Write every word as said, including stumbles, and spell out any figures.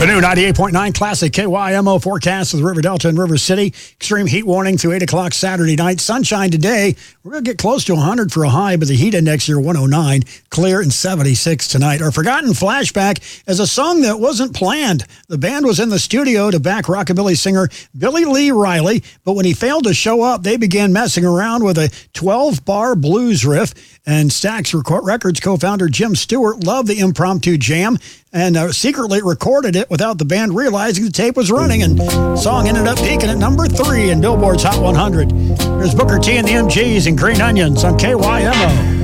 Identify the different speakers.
Speaker 1: The new ninety-eight point nine Classic K Y M O forecast with River Delta and River City. Extreme heat warning through eight o'clock Saturday night. Sunshine today. We're going to get close to one hundred for a high, but the heat index here one oh nine. Clear and seventy-six tonight. Our forgotten flashback is a song that wasn't planned. The band was in the studio to back rockabilly singer Billy Lee Riley, but when he failed to show up, they began messing around with a twelve-bar blues riff. And Stax Records co-founder Jim Stewart loved the impromptu jam and uh, secretly recorded it without the band realizing the tape was running. And the song ended up peaking at number three in Billboard's Hot one hundred. Here's Booker T and the M Gs and Green Onions on K Y M O.